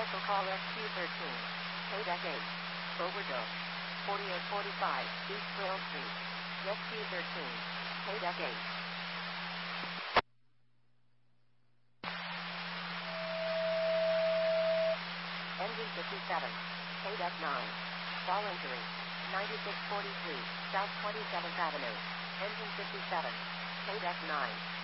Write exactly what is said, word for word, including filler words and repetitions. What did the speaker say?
Commercial call S Q thirteen. Kodak eight. Overdose. forty-eight forty-five East Brill Street. S Q thirteen. Kodak eight. Engine fifty-seven. Kodak nine. Fall injury. ninety-six forty-three South twenty-seventh Avenue. Engine fifty-seven. Kodak nine.